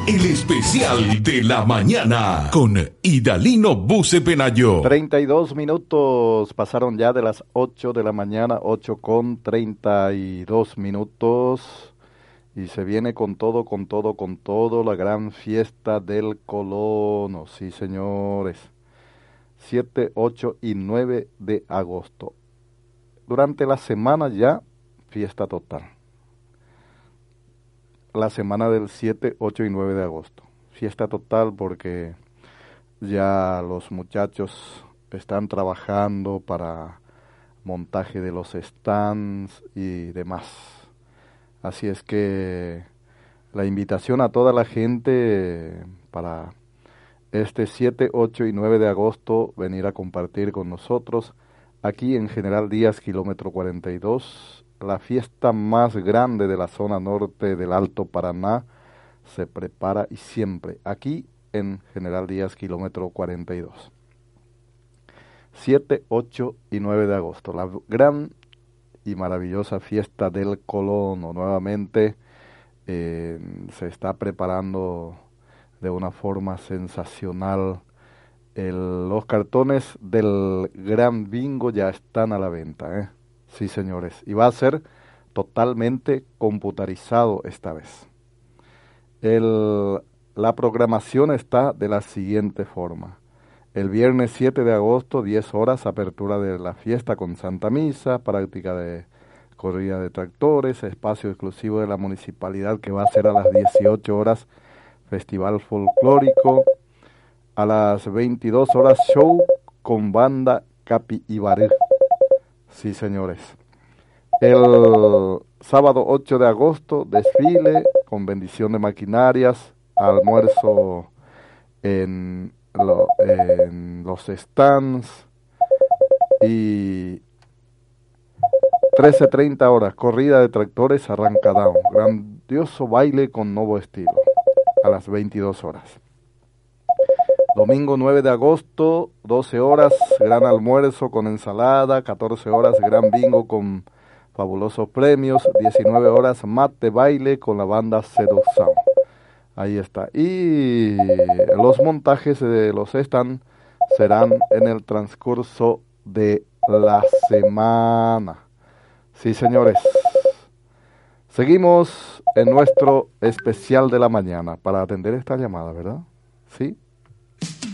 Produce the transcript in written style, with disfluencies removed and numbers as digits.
El especial de la mañana con Idalino Buce Penayo. 32 minutos pasaron ya de las 8 de la mañana, 8:32. Y se viene con todo, la gran fiesta del colono. Sí, señores. 7, 8 y 9 de agosto. Durante la semana ya, fiesta total. La semana del 7, 8 y 9 de agosto. Fiesta total porque ya los muchachos están trabajando para montaje de los stands y demás. Así es que la invitación a toda la gente para este 7, 8 y 9 de agosto venir a compartir con nosotros aquí en General Díaz, kilómetro 42, la fiesta más grande de la zona norte del Alto Paraná se prepara y siempre aquí en General Díaz, kilómetro 42. 7, 8 y 9 de agosto, la gran y maravillosa fiesta del colono. Nuevamente se está preparando de una forma sensacional. Los cartones del Gran Bingo ya están a la venta, Sí, señores. Y va a ser totalmente computarizado esta vez. La programación está de la siguiente forma. El viernes 7 de agosto, 10 horas, apertura de la fiesta con Santa Misa, práctica de corrida de tractores, espacio exclusivo de la municipalidad que va a ser a las 18 horas, festival folclórico, a las 22 horas, show con banda Capi Ibaré. Sí, señores. El sábado 8 de agosto, desfile con bendición de maquinarias, almuerzo en los stands y 13:30 horas, corrida de tractores arrancadao, grandioso baile con nuevo estilo, a las 22 horas. Domingo 9 de agosto, 12 horas, gran almuerzo con ensalada, 14 horas, gran bingo con fabulosos premios, 19 horas, mate baile con la banda Seduction. Ahí está. Y los montajes de los stands serán en el transcurso de la semana. Sí, señores. Seguimos en nuestro especial de la mañana para atender esta llamada, ¿verdad? ¿Sí?